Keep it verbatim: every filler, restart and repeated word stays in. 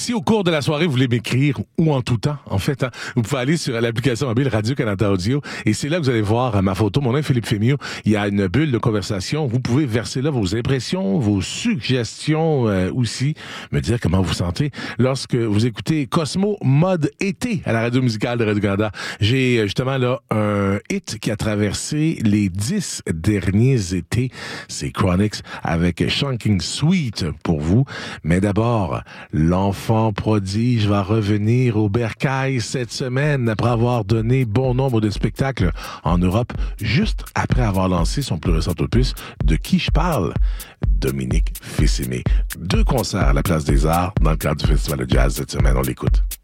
Si au cours de la soirée, vous voulez m'écrire, ou en tout temps, en fait, hein, vous pouvez aller sur l'application mobile Radio-Canada Audio, et c'est là que vous allez voir ma photo. Mon nom est Philippe Fémieux. Il y a une bulle de conversation. Vous pouvez verser là vos impressions, vos suggestions euh, aussi, me dire comment vous vous sentez lorsque vous écoutez Cosmo Mode été à la radio musicale de Radio-Canada. J'ai justement là un hit qui a traversé les dix derniers étés. C'est Chronixx avec Shocking Sweet pour vous. Mais d'abord, l'enfant prodige va revenir au Bercail cette semaine après avoir donné bon nombre de spectacles en Europe, juste après avoir lancé son plus récent opus. De qui je parle? Dominique Fils-Aimé. Deux concerts à la Place des Arts dans le cadre du Festival de jazz cette semaine. On l'écoute.